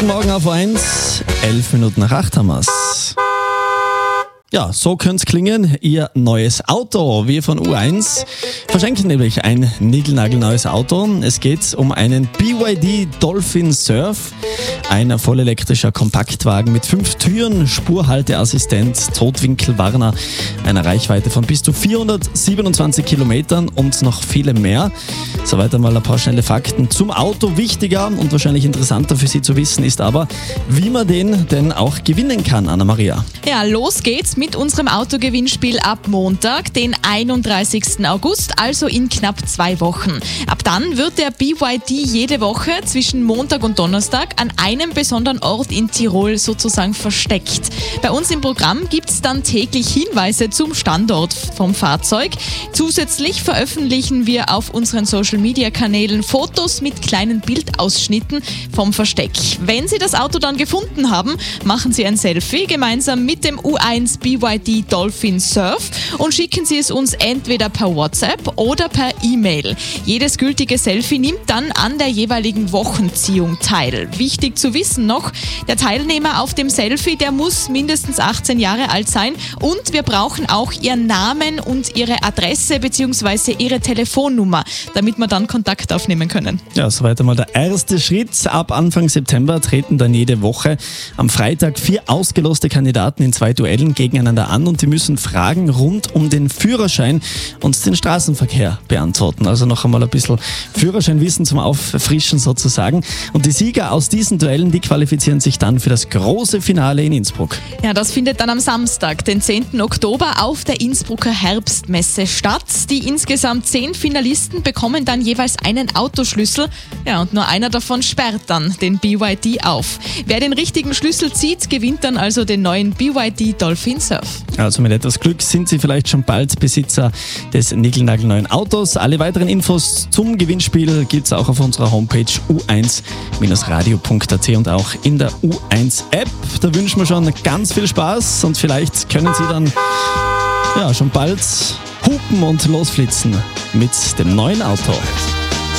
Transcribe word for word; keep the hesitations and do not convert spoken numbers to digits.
Guten Morgen auf eins, elf Minuten nach acht haben wir's. Ja, so könnte es klingen, Ihr neues Auto. Wir von U eins verschenken nämlich ein niegelnagelneues Auto. Es geht um einen B Y D Dolphin Surf, ein vollelektrischer Kompaktwagen mit fünf Türen, Spurhalteassistent, Totwinkelwarner, einer Reichweite von bis zu vierhundertsiebenundzwanzig Kilometern und noch viele mehr. Soweit einmal ein paar schnelle Fakten zum Auto. Wichtiger und wahrscheinlich interessanter für Sie zu wissen ist aber, wie man den denn auch gewinnen kann, Anna-Maria. Ja, los geht's mit unserem Autogewinnspiel ab Montag, den einunddreißigsten August, also in knapp zwei Wochen. Ab dann wird der B Y D jede Woche zwischen Montag und Donnerstag an einem besonderen Ort in Tirol sozusagen versteckt. Bei uns im Programm gibt's dann täglich Hinweise zum Standort vom Fahrzeug. Zusätzlich veröffentlichen wir auf unseren Social-Media-Kanälen Fotos mit kleinen Bildausschnitten vom Versteck. Wenn Sie das Auto dann gefunden haben, machen Sie ein Selfie gemeinsam mit dem U eins B Y D Dolphin Surf und schicken Sie es uns entweder per WhatsApp oder per E-Mail. Jedes gültige Selfie nimmt dann an der jeweiligen Wochenziehung teil. Wichtig zu wissen noch, der Teilnehmer auf dem Selfie, der muss mindestens achtzehn Jahre alt sein und wir brauchen auch Ihren Namen und Ihre Adresse bzw. Ihre Telefonnummer, damit wir dann Kontakt aufnehmen können. Ja, soweit einmal der erste Schritt. Ab Anfang September treten dann jede Woche am Freitag vier ausgeloste Kandidaten in zwei Duellen gegeneinander an und die müssen Fragen rund um den Führerschein und den Straßenverkehr beantworten. Also noch einmal ein bisschen Führerscheinwissen zum Auffrischen sozusagen. Und die Sieger aus diesen Duellen, die qualifizieren sich dann für das große Finale in Innsbruck. Ja, das findet dann am Samstag, den zehnten Oktober, auf der Innsbrucker Herbstmesse statt. Die insgesamt zehn Finalisten bekommen dann jeweils einen Autoschlüssel. Ja, und nur einer davon sperrt dann den B Y D auf. Wer den richtigen Schlüssel zieht, gewinnt dann also den neuen B Y D Dolphin Surf. Also mit etwas Glück sind Sie vielleicht schon bald Besitzer des niegelnagelneuen Autos. Alle weiteren Infos zum Gewinnspiel gibt es auch auf unserer Homepage u eins radio punkt a t und auch in der U eins App. Da wünschen wir schon ganz viel Spaß und vielleicht können Sie dann ja, schon bald hupen und losflitzen mit dem neuen Auto.